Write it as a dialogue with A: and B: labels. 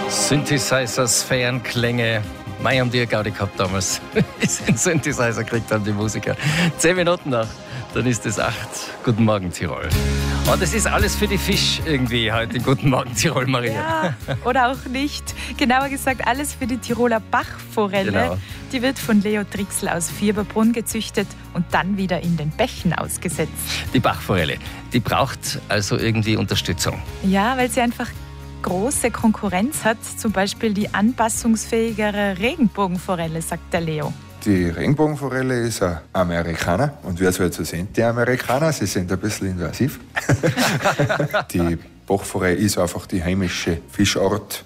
A: Synthesizers, Fernklänge. Mei, haben die eine Gaudi gehabt damals. Den Synthesizer gekriegt haben die Musiker. 10 Minuten nach, dann ist es 8. Guten Morgen, Tirol. Und das ist alles für die Fisch irgendwie heute. Guten Morgen, Tirol, Maria.
B: Ja, oder auch nicht. Genauer gesagt, alles für die Tiroler Bachforelle.
A: Genau.
B: Die wird von Leo Drixl aus Vierberbrunn gezüchtet und dann wieder in den Bächen ausgesetzt.
A: Die Bachforelle, die braucht also irgendwie Unterstützung.
B: Ja, weil sie einfach große Konkurrenz hat, zum Beispiel die anpassungsfähigere Regenbogenforelle, sagt der Leo.
C: Die Regenbogenforelle ist ein Amerikaner und wer soll so sind die Amerikaner? Sie sind ein bisschen invasiv. Die Bachforelle ist einfach die heimische Fischart